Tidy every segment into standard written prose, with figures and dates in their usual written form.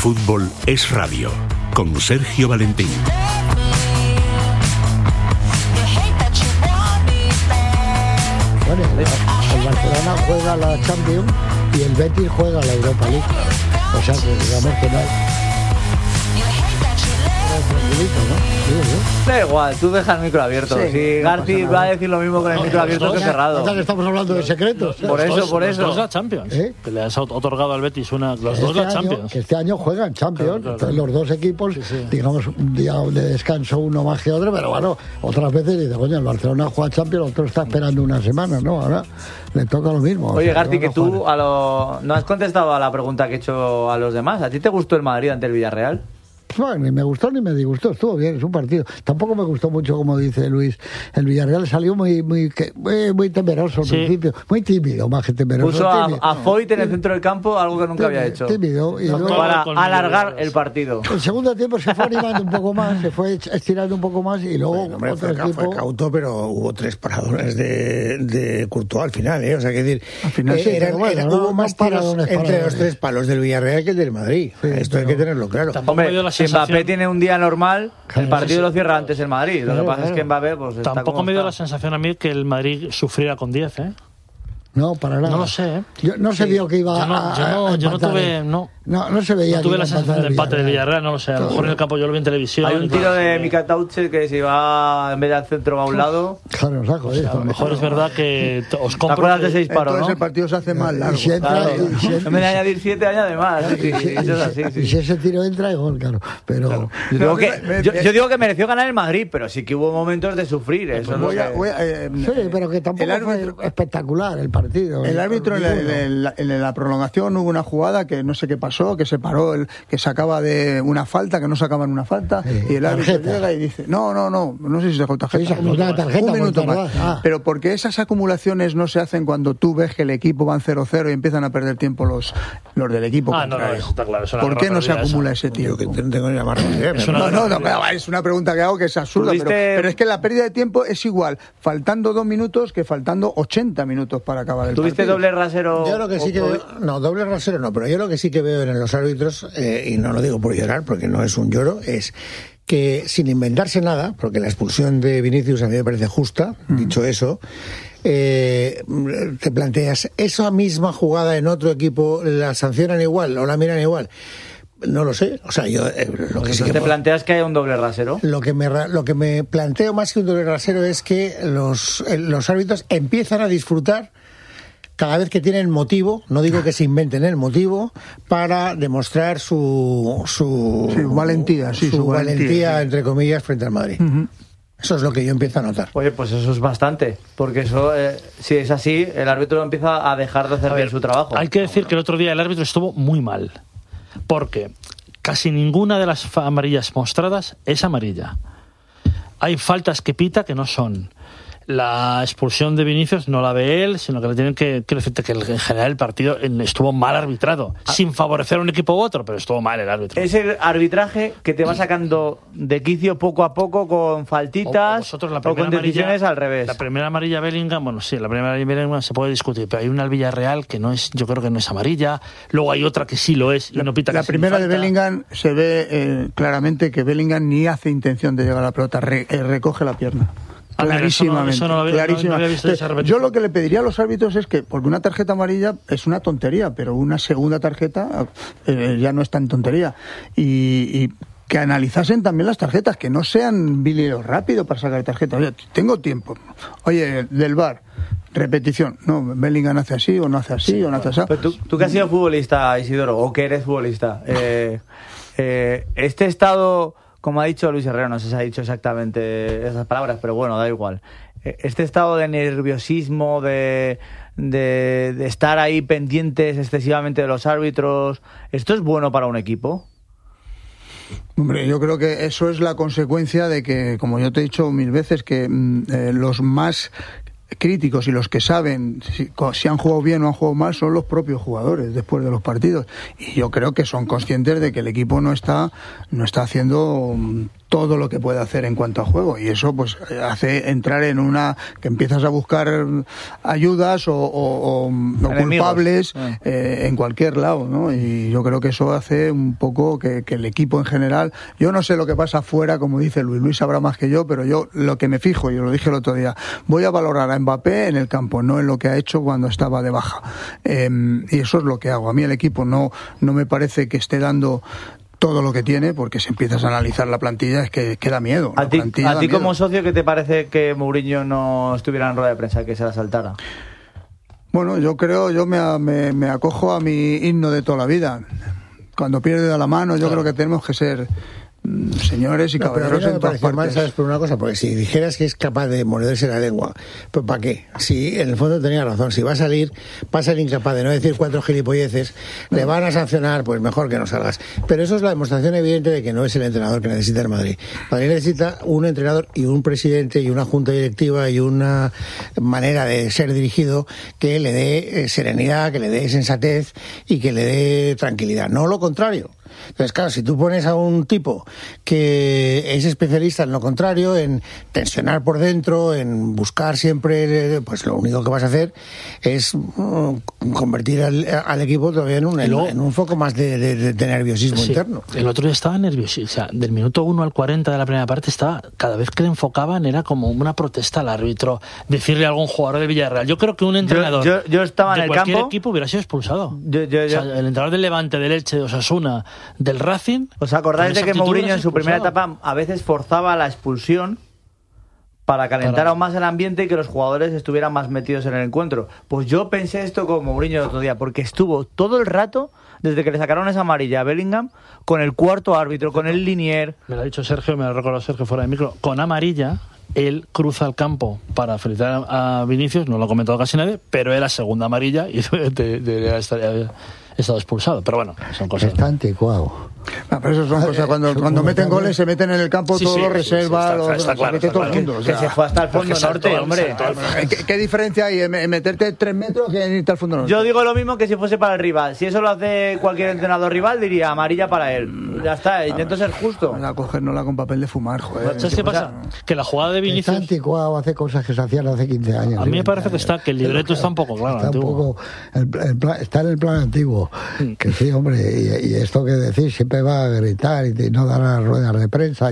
fútbol es radio, con Sergio Valentín. Bueno, el Barcelona juega la Champions y el Betis juega la Europa League. O sea que digamos que no hay. ¿no? Da igual, tú dejas el micro abierto. Sí, si Garci va a decir lo mismo con el micro abierto que cerrado. Ya que estamos hablando de secretos. Por eso. Los dos la Champions. Que le has otorgado al Betis los dos la Champions. Que este año juegan Champions. Claro. Entonces los dos equipos, digamos, un día de descanso uno más que otro, pero bueno, otras veces dice, coño, el Barcelona juega Champions, el otro está esperando una semana, ¿no? Ahora le toca lo mismo. Oye, Garci, que tú no has contestado a la pregunta que he hecho a los demás. ¿A ti te gustó el Madrid ante el Villarreal? Bueno, ni me gustó ni me disgustó, estuvo bien, es un partido. Tampoco me gustó mucho, como dice Luis. El Villarreal salió muy temeroso al principio, muy tímido, más que temeroso. Puso a Foyt en el centro del campo, algo que nunca había hecho. Tímido. Y luego, para alargar el partido. El segundo tiempo se fue animando un poco más, se fue estirando un poco más y luego fue cauto, pero hubo 3 paradones de Courtois al final, ¿eh? O sea, que decir, al final hubo más tiros entre los 3 palos del Villarreal que el del Madrid. Esto hay que tenerlo claro. Si Mbappé tiene un día normal, el partido lo cierra antes el Madrid. Lo que pasa es que Mbappé pues, tampoco me dio la sensación a mí que el Madrid sufriera con 10, ¿eh? No, para nada. No lo sé, ¿eh? No se vio que iba yo no tuve... No se veía. No tuve la sensación de empate de Villarreal, no lo sé. A lo mejor en el campo yo lo vi en televisión. Hay un tiro de Mika Tauche que si va en vez del centro va a un lado. Claro, nos ha jodido. A lo mejor es verdad que os compro... ¿Te acuerdas de ese disparo, entonces el partido se hace más largo. En vez de añadir 7, añade más. Y si ese tiro entra, es gol, claro. Pero... Yo digo que mereció ganar el Madrid, pero sí que hubo momentos de sufrir. Eso sí, pero que tampoco fue espectacular el partido. El árbitro en la prolongación hubo una jugada que no sé qué pasó, que se paró, que sacaba de una falta, que no sacaban una falta, y el árbitro llega y dice, no sé si se dejó tarjeta. Un minuto más. Pero porque esas acumulaciones no se hacen cuando tú ves que el equipo va en 0-0 y empiezan a perder tiempo los del equipo contrario. Eso está claro. ¿Por qué no se acumula ese tiempo? Es una pregunta que hago que es absurda, pero es que la pérdida de tiempo es igual faltando 2 minutos que faltando 80 minutos para acabar el partido. ¿Doble rasero? Yo lo que sí que veo, doble rasero no, pero yo lo que sí que veo en los árbitros, y no lo digo por llorar, porque no es un lloro, es que sin inventarse nada, porque la expulsión de Vinicius a mí me parece justa, dicho eso, te planteas, esa misma jugada en otro equipo, ¿la sancionan igual o la miran igual? No lo sé, o sea, yo lo que sí que planteas que haya un doble rasero. Lo que me planteo más que un doble rasero es que los árbitros empiezan a disfrutar cada vez que tienen motivo, no digo que se inventen el motivo, para demostrar su valentía, entre comillas, frente al Madrid. Eso es lo que yo empiezo a notar. Oye, pues eso es bastante, porque eso, si es así, el árbitro empieza a dejar de hacer bien su trabajo. Hay que decir que el otro día el árbitro estuvo muy mal, porque casi ninguna de las amarillas mostradas es amarilla. Hay faltas que pita que no son. La expulsión de Vinicius no la ve él, sino que le tienen que decirte que en general el partido estuvo mal arbitrado, sin favorecer a un equipo u otro, pero estuvo mal el árbitro. Es el arbitraje que te va sacando de quicio poco a poco con faltitas o con decisiones al revés. La primera amarilla Bellingham, bueno, sí, la primera amarilla Bellingham se puede discutir, pero hay una al Villarreal que no es, yo creo que no es amarilla, luego hay otra que sí lo es y no pita. La primera de Bellingham se ve claramente que Bellingham ni hace intención de llegar a la pelota, recoge la pierna. Clarísimamente. Yo lo que le pediría a los árbitros es que, porque una tarjeta amarilla es una tontería, pero una segunda tarjeta ya no es tan tontería. Y que analizasen también las tarjetas, que no sean biliros rápido para sacar tarjetas. Oye, tengo tiempo. Oye, del VAR, repetición. No, Bellingham hace así, o no hace así, o no hace así. Pero tú que has sido futbolista, Isidoro, o que eres futbolista, este estado... Como ha dicho Luis Herrero, no sé si ha dicho exactamente esas palabras, pero bueno, da igual. Este estado de nerviosismo, de estar ahí pendientes excesivamente de los árbitros, ¿esto es bueno para un equipo? Hombre, yo creo que eso es la consecuencia de que, como yo te he dicho 1000 veces, que los más críticos y los que saben si han jugado bien o han jugado mal son los propios jugadores después de los partidos, y yo creo que son conscientes de que el equipo no está haciendo todo lo que puede hacer en cuanto a juego, y eso pues hace entrar en una que empiezas a buscar ayudas o culpables en cualquier lado, ¿no? Y yo creo que eso hace un poco que el equipo en general, yo no sé lo que pasa afuera, como dice Luis sabrá más que yo, pero yo lo que me fijo, yo lo dije el otro día, voy a valorar a Mbappé en el campo, no en lo que ha hecho cuando estaba de baja, y eso es lo que hago. A mí el equipo no me parece que esté dando todo lo que tiene, porque si empiezas a analizar la plantilla es que da miedo. ¿A ti como socio qué te parece que Mourinho no estuviera en rueda de prensa, que se la saltara? Bueno, yo me acojo a mi himno de toda la vida. Cuando pierde la mano, yo creo que tenemos que ser señores y caballeros en todas partes. Mal, ¿sabes? Por una cosa, porque si dijeras que es capaz de morderse la lengua, pues ¿para qué? Si en el fondo tenía razón, si va a ser incapaz de no decir 4 gilipolleces, le van a sancionar, pues mejor que no salgas. Pero eso es la demostración evidente de que no es el entrenador que necesita el Madrid. Madrid necesita un entrenador y un presidente y una junta directiva y una manera de ser dirigido que le dé serenidad, que le dé sensatez y que le dé tranquilidad, no lo contrario. Entonces, claro, si tú pones a un tipo que es especialista en lo contrario, en tensionar por dentro, en buscar siempre, pues lo único que vas a hacer es convertir al equipo todavía en un foco más de nerviosismo interno. El otro día estaba nerviosísimo, o sea, del minuto 1 al 40 de la primera parte estaba, cada vez que le enfocaban era como una protesta al árbitro, decirle a algún jugador de Villarreal. Yo creo que un entrenador yo estaba de en el cualquier campo, equipo hubiera sido expulsado. O sea, el entrenador del Levante, del Elche, de Osasuna, del Racing. ¿Os acordáis de que Mourinho en su primera etapa a veces forzaba la expulsión para calentar aún más el ambiente y que los jugadores estuvieran más metidos en el encuentro? Pues yo pensé esto con Mourinho el otro día, porque estuvo todo el rato, desde que le sacaron esa amarilla a Bellingham, con el cuarto árbitro, con el linier. Me lo ha dicho Sergio, me lo recordó Sergio fuera de micro, con amarilla. Él cruza el campo para felicitar a Vinicius, no lo ha comentado casi nadie, pero era segunda amarilla y debería estar estado expulsado. Pero bueno, son cosas. Está anticuado. Pero eso son cosas, cuando meten goles se meten en el campo, todos los reservas, todo el mundo. Que se fue hasta el fondo norte, hombre. ¿Qué diferencia hay en meterte 3 metros que en irte al fondo norte? Yo digo lo mismo que si fuese para el rival. Si eso lo hace cualquier entrenador rival, diría amarilla para él. Ya está, intento ser justo. A cogernosla con papel de fumar, joder. ¿Sabes qué pasa? Que la jugada de Vinicius... Está anticuado, hace cosas que se hacían hace 15 años. A mí me parece que el libreto está un poco claro. Está un poco... Está en el plan antiguo. Que sí, hombre, y esto que decís siempre va a gritar y no dar las ruedas de prensa.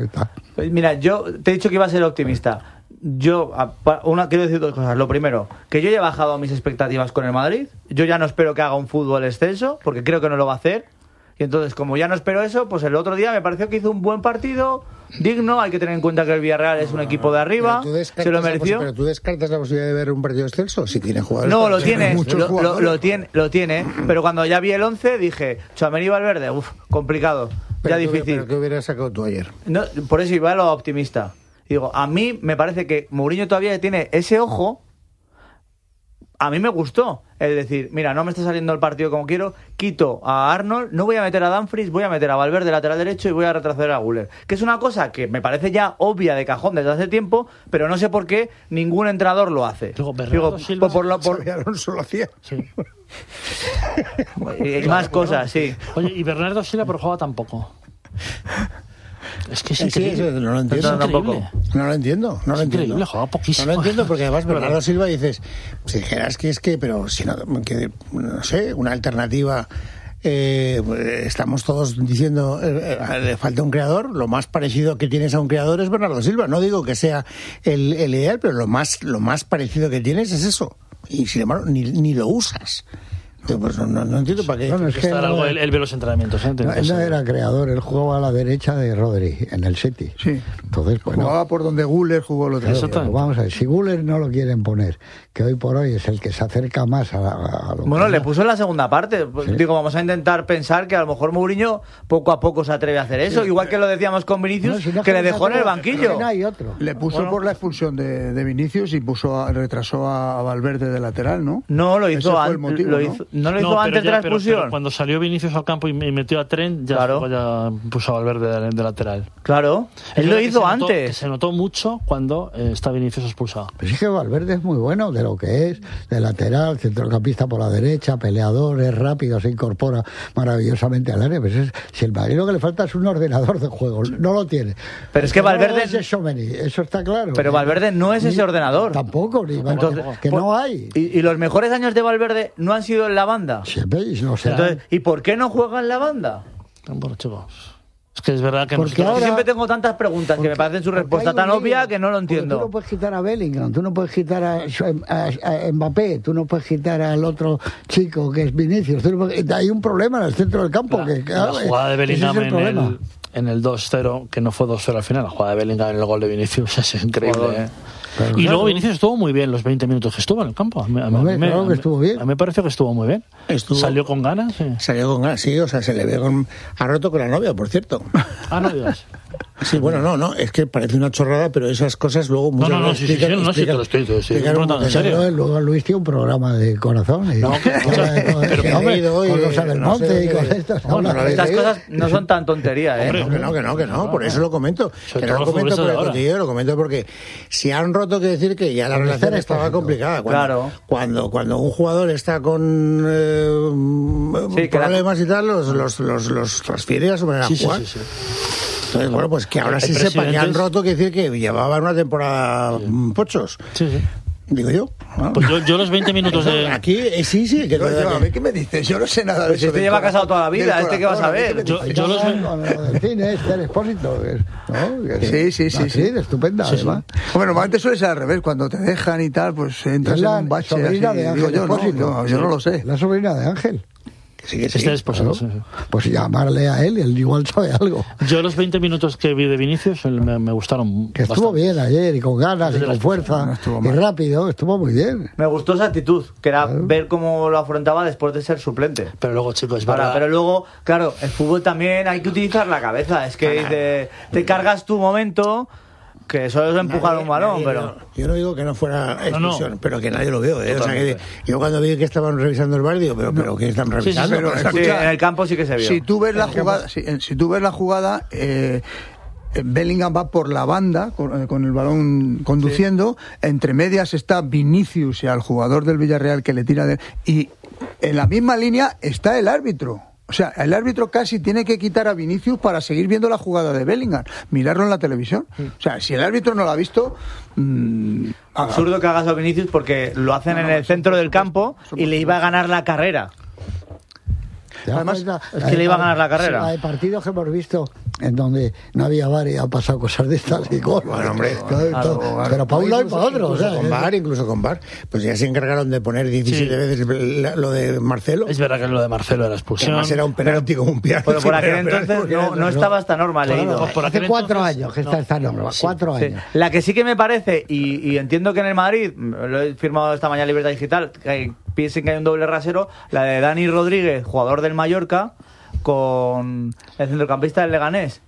Pues mira, yo te he dicho que iba a ser optimista. Quiero decir 2 cosas. Lo primero, que yo ya he bajado mis expectativas con el Madrid. Yo ya no espero que haga un fútbol excelso, porque creo que no lo va a hacer. Y entonces, como ya no espero eso, pues el otro día me pareció que hizo un buen partido, digno. Hay que tener en cuenta que el Villarreal es un equipo de arriba, se lo mereció. Pero tú descartas la posibilidad de ver un partido excelso si tiene jugadores. No, lo tiene, pero cuando ya vi el 11 dije, Tchouaméni y Valverde, complicado, ya difícil. ¿Pero qué hubieras sacado tú ayer? No, por eso iba a lo optimista. Digo, a mí me parece que Mourinho todavía tiene ese ojo. A mí me gustó el decir, mira, no me está saliendo el partido como quiero, quito a Arnold, no voy a meter a Dumfries, voy a meter a Valverde lateral derecho y voy a retroceder a Güler. Que es una cosa que me parece ya obvia de cajón desde hace tiempo, pero no sé por qué ningún entrenador lo hace. Digo, Silva, Alonso lo hacía. Sí. Y más cosas, sí. Oye, y Bernardo Silva por juego tampoco. Es que es increíble. No lo entiendo tampoco. No lo entiendo. Juega poquísimo. No lo entiendo porque además Bernardo Silva dices, si dijeras pero si no sé, una alternativa. Estamos todos diciendo le falta un creador. Lo más parecido que tienes a un creador es Bernardo Silva. No digo que sea el ideal, pero lo más parecido que tienes es eso. Y sin embargo ni lo usas. Pues no entiendo para qué. Es que él ve los entrenamientos. Él no era creador, él jugaba a la derecha de Rodri en el City. Sí. Entonces, jugaba por donde Güler jugó el otro día. Pues vamos a ver, si Güler no lo quieren poner, que hoy por hoy es el que se acerca más a lo bueno, le puso en la segunda parte. ¿Sí? Digo, vamos a intentar pensar que a lo mejor Mourinho poco a poco se atreve a hacer eso. Sí. Igual que lo decíamos con Vinicius, que le dejó en el banquillo. Le puso por la expulsión de Vinicius y retrasó a Valverde de lateral, ¿no? No, lo hizo ¿No lo hizo antes de la expulsión? Pero cuando salió Vinicius al campo y metió a Trent, ya puso a Valverde de lateral. Claro, él lo hizo antes. Se notó mucho cuando está Vinicius expulsado. Pues es que Valverde es muy bueno de lo que es, de lateral, centrocampista por la derecha, peleador, es rápido, se incorpora maravillosamente al área. Pues si el Madrid lo que le falta es un ordenador de juego, no lo tiene. Pero es que Valverde... No es eso está claro. Pero Valverde no es ese ordenador. Tampoco, entonces, que no hay. ¿Y los mejores años de Valverde no han sido en la banda? Siempre, no sé. Entonces, ¿y por qué no juega en la banda? Bueno, chicos, es que es verdad que ahora, siempre tengo tantas preguntas que me parecen su respuesta tan obvia que no lo entiendo. Tú no puedes quitar a Bellingham, tú no puedes quitar a Mbappé, tú no puedes quitar al otro chico que es Vinicius. Hay un problema en el centro del campo. La jugada de Bellingham en el 2-0, que no fue 2-0 al final, la jugada de Bellingham en el gol de Vinicius es increíble. Pero y luego Vinicius estuvo muy bien los 20 minutos que estuvo en el campo. Claro que estuvo bien. A mí me pareció que estuvo muy bien. Salió con ganas. Sí. Salió con ganas, sí. O sea, se le ve ha roto con la novia, por cierto. Ah, no digas. Sí, bueno, no, es que parece una chorrada, pero esas cosas luego muchas veces Luego Luis tiene un programa de corazón. Con los Almonte y con estas cosas no son tan tonterías, ¿eh? Que no, por eso lo comento. Que no lo comento porque si han roto, quiere decir que ya la relación estaba complicada. Cuando un jugador está con problemas y tal, los transfiere a su manera de jugar. Entonces, bueno, pues que ahora sí sepa que han roto, quiere decir que llevaban una temporada pochos. Sí. Digo yo. Pues yo los 20 minutos de... Aquí, sí. Que a mí qué me dices, yo no sé nada de eso. Este lleva casado toda la vida, ¿este qué vas a ver? Yo los del cine, el Expósito. Sí, estupenda, además. Bueno, normalmente suele ser al revés, cuando te dejan y tal, pues entras en un bache. La sobrina de Ángel Expósito. Yo no lo sé. La sobrina de Ángel. Sí. Claro. Pues llamarle a él igual sabe algo. Yo los 20 minutos que vi de Vinicius me gustaron que estuvo bastante. Bien ayer y con ganas y con fuerza y rápido, estuvo muy bien. Me gustó esa actitud, que era ver cómo lo afrontaba después de ser suplente. Pero luego, chicos, es verdad. Pero luego, claro, el fútbol también hay que utilizar la cabeza. Es que te cargas tu momento, que solo es empujar un balón, pero... Yo no digo que no fuera expulsión, pero que nadie lo vio, ¿eh? O sea, que yo cuando vi que estaban revisando el VAR, digo, pero ¿qué están revisando? Sí, en el campo sí que se vio. Si tú ves la jugada, Bellingham va por la banda con el balón conduciendo, entre medias está Vinicius y al jugador del Villarreal que le tira y en la misma línea está el árbitro. O sea, el árbitro casi tiene que quitar a Vinicius para seguir viendo la jugada de Bellingham, mirarlo en la televisión. O sea, si el árbitro no lo ha visto... absurdo que hagas a Vinicius porque lo hacen en el centro del campo y le iba a ganar la carrera. Además, es que le iba a ganar la carrera. Hay partidos que hemos visto en donde no había VAR y han pasado cosas de estas y gol. Bueno, hombre, pero para un lado y para otro. Incluso con VAR. Pues ya se encargaron de poner 17 veces lo de Marcelo. Es verdad que lo de Marcelo era expulsión. Además era un penalti como un piano. Pero por aquel entonces no estaba esta norma leído. Hace 4 años que está esta norma. 4 años. La que sí que me parece, y entiendo que en el Madrid, lo he firmado esta mañana Libertad Digital, que piensen que hay un doble rasero, la de Dani Rodríguez, jugador del Mallorca, con el centrocampista del Leganés.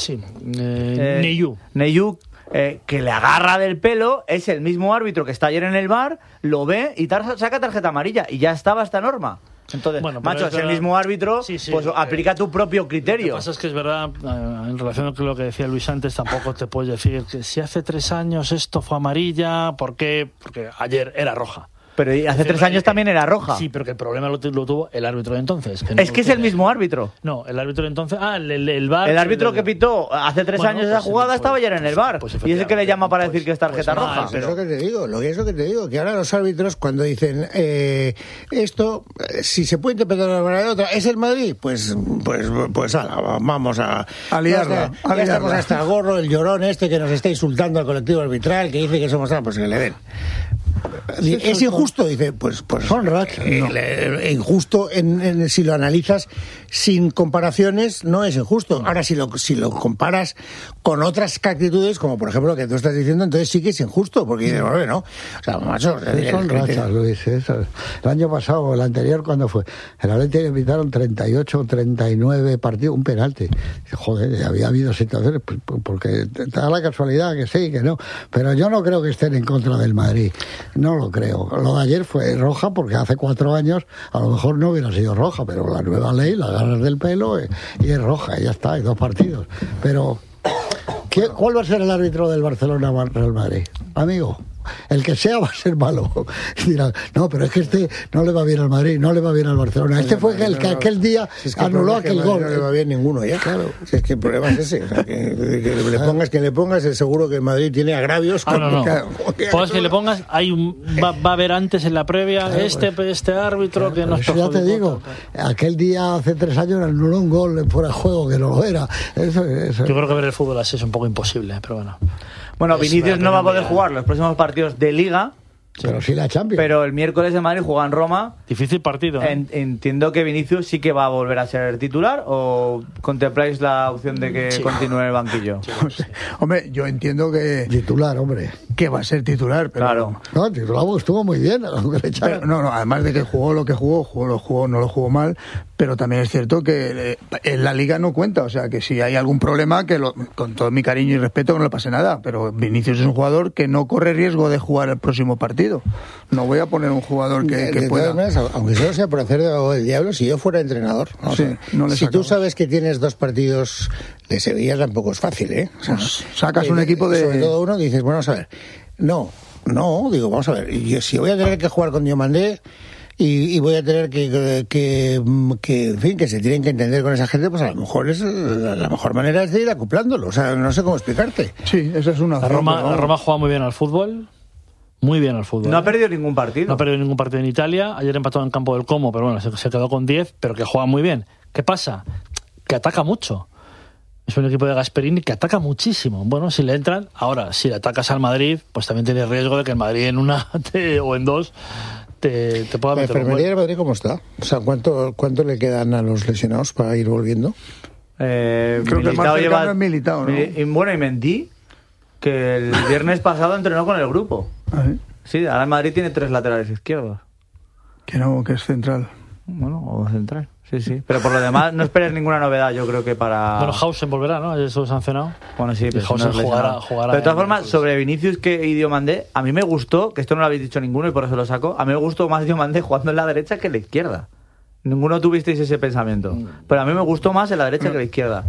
Neyú, que le agarra del pelo, es el mismo árbitro que está ayer en el VAR, lo ve y saca tarjeta amarilla, y ya estaba esta norma. Entonces, macho, es el mismo árbitro, pues aplica tu propio criterio. Lo que pasa es que es verdad, en relación con lo que decía Luis antes, tampoco te puedes decir que si hace 3 años esto fue amarilla, ¿por qué? Porque ayer era roja. Pero hace 3 años también era roja. Sí, pero que el problema lo tuvo el árbitro de entonces. Que es el mismo árbitro. No, el árbitro de entonces... el VAR... El árbitro que pitó hace 3 años esa jugada estaba ayer en el VAR. Y es el que le llama para decir que es tarjeta roja. Pero... Es lo que te digo, que ahora los árbitros cuando dicen esto, si se puede interpretar de una manera de otra, ¿es el Madrid? Pues vamos a liarla. Ya estamos hasta el gorro, el llorón que nos está insultando al colectivo arbitral, que dice que somos pues que le den. ¿Es injusto? Dice, pues son rachas. Injusto si lo analizas sin comparaciones, no es injusto. Ahora, si lo comparas con otras actitudes, como por ejemplo lo que tú estás diciendo, entonces sí que es injusto, porque dices, bueno, no. O sea, macho... son rachas, Luis. El año pasado, el anterior, ¿cuándo fue? El Atlético le invitaron 38 o 39 partidos, un penalti. Joder, había habido situaciones, porque te da la casualidad que sí, que no. Pero yo no creo que estén en contra del Madrid. No No lo creo. Lo de ayer fue roja porque hace 4 años a lo mejor no hubiera sido roja, pero la nueva ley la agarras del pelo y es roja, y ya está, hay 2 partidos. Pero, ¿cuál va a ser el árbitro del Barcelona-Real Madrid? Amigo, el que sea va a ser malo. Dirán, no, pero es que este no le va bien al Madrid, no le va bien al Barcelona. Este fue el que aquel día anuló aquel gol. No le va bien ninguno ya. Claro. Si es que el problema es ese. O sea, que le pongas, es seguro que el Madrid tiene agravios. No. Pues que le pongas, va a haber antes en la previa este árbitro que nos tocó. Ya te digo, aquel día hace 3 años anuló un gol fuera de juego que no lo era. Eso. Yo creo que ver el fútbol así es un poco imposible, pero bueno. Bueno, Vinicius no va a poder jugar los próximos partidos de Liga. Pero sí la Champions. Pero el miércoles en Madrid juega en Roma. Difícil partido. Entiendo que Vinicius sí que va a volver a ser titular, ¿o contempláis la opción de que continúe en el banquillo? Sí. Hombre, yo entiendo que... Titular, hombre. Que va a ser titular, pero... Claro. No, titular estuvo muy bien. Pero, no, además de que jugó lo que jugó, no lo jugó mal, pero también es cierto que en la Liga no cuenta, o sea, que si hay algún problema, con todo mi cariño y respeto, que no le pase nada, pero Vinicius es un jugador que no corre riesgo de jugar el próximo partido. No voy a poner un jugador que pueda... Maneras, aunque solo sea por hacer del diablo, si yo fuera entrenador, ¿no? Sí, si tú sabes que tienes 2 partidos de Sevilla, tampoco es fácil, ¿eh? O sea, pues sacas un equipo de... Sobre todo uno, dices, bueno, vamos a ver. No, digo, vamos a ver. Yo, si voy a tener que jugar con Diomandé y voy a tener que en fin, que se tienen que entender con esa gente, pues a lo mejor la mejor manera es de ir acoplándolo. O sea, no sé cómo explicarte. Sí, esa es una... La Roma juega muy bien al fútbol. Muy bien al fútbol. No ha perdido ningún partido. No ha perdido ningún partido en Italia. Ayer empató en campo del Como, pero bueno, se quedó con 10, pero que juega muy bien. ¿Qué pasa? Que ataca mucho. Es un equipo de Gasperini que ataca muchísimo. Bueno, si le entran... Ahora, si le atacas al Madrid, pues también tienes riesgo de que el Madrid en una o en 2 te pueda meter. ¿La enfermería del Madrid cómo está? O sea, ¿cuánto le quedan a los lesionados para ir volviendo? Creo que el más cercano es Militao, ¿no? Y Mendy, que el viernes pasado entrenó con el grupo. Sí, ahora el Madrid tiene 3 laterales izquierdos. Que es central. Bueno, o central, sí. Pero por lo demás, no esperes ninguna novedad, yo creo que para... Bueno, Hausen volverá, ¿no? Eso sancionado. Bueno, sí, pero Hausen jugará. Pero de todas formas, sobre Vinicius y Diomandé, a mí me gustó, que esto no lo habéis dicho ninguno y por eso lo saco, a mí me gustó más Diomandé jugando en la derecha que en la izquierda. Ninguno tuvisteis ese pensamiento. Pero a mí me gustó más en la derecha que en la izquierda.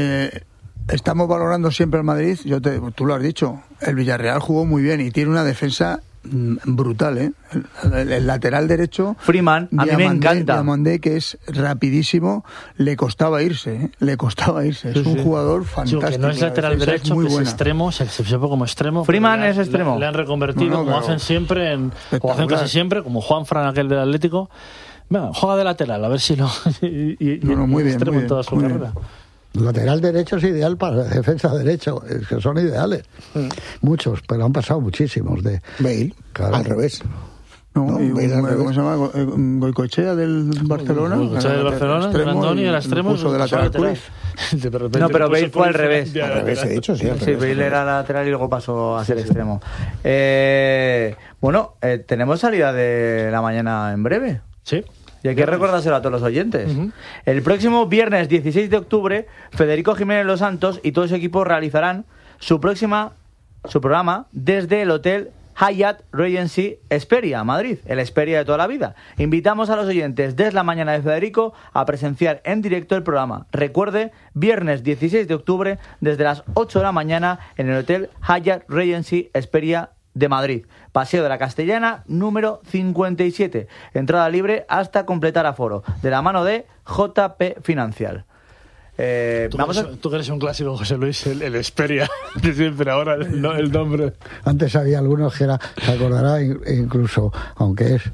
Estamos valorando siempre al Madrid, tú lo has dicho, el Villarreal jugó muy bien y tiene una defensa brutal, ¿eh? El lateral derecho, Freeman, a mí me encanta. Diomandé, que es rapidísimo, le costaba irse, ¿eh? Es un jugador fantástico. Sí, que no es lateral derecho, que es extremo, se pone como extremo. Freeman es extremo. Le han reconvertido, como hacen siempre, como hacen casi siempre, como Juan Fran, aquel del Atlético. Venga, juega de lateral, a ver si no... muy bien, extremo en toda su carrera. Lateral derecho es ideal para defensa derecho, es que son ideales. Muchos, pero han pasado muchísimos de... Bale, claro. Al revés. ¿Cómo se llama? Goicoechea del Barcelona. Goicoechea del Barcelona, Andoni, el extremo. De lateral. No, pero Bale fue al revés. Al revés, he dicho, sí. Sí, Bale era lateral y luego pasó a ser extremo. Bueno, tenemos salida de la mañana en breve. Sí. Y hay que recordárselo a todos los oyentes. El próximo viernes 16 de octubre, Federico Jiménez Los Santos y todo su equipo realizarán su programa desde el Hotel Hyatt Regency Hesperia, Madrid, el Hesperia de toda la vida. Invitamos a los oyentes desde la mañana de Federico a presenciar en directo el programa. Recuerde, viernes 16 de octubre, desde las 8 de la mañana, en el Hotel Hyatt Regency Hesperia de Madrid, Paseo de la Castellana, número 57. Entrada libre hasta completar aforo, de la mano de JP Financial. Tú que eres un clásico, José Luis, el Hesperia, de siempre ahora el nombre. Antes había algunos que se acordará incluso, aunque es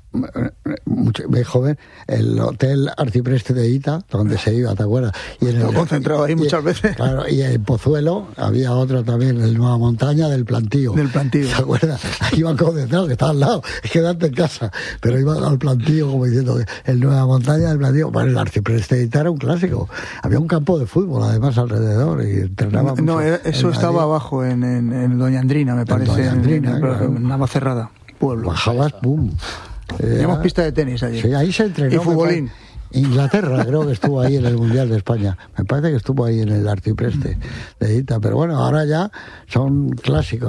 mucho joven, el Hotel Arcipreste de Ita, donde se iba, ¿te acuerdas? Y en lo concentrado ahí muchas veces. Claro, y en Pozuelo había otro también, el Nueva Montaña del Plantío. ¿Te acuerdas? Ahí iban concentrados, que estaba al lado, es quedarte en casa, pero iban al Plantío como diciendo el Nueva Montaña del Plantío. Bueno, el Arcipreste de Ita era un clásico. Había un campo de fútbol además alrededor y entrenábamos. No, eso estaba abajo en Doña Andrina, me parece. Doña Andrina, en Navacerrada, pueblo. Bajabas, pum. Teníamos pista de tenis allí. Sí, ahí se entrenó. Y futbolín. Inglaterra creo que estuvo ahí en el Mundial de España. Me parece que estuvo ahí en el Arcipreste de Ita. Pero bueno, ahora ya son clásicos.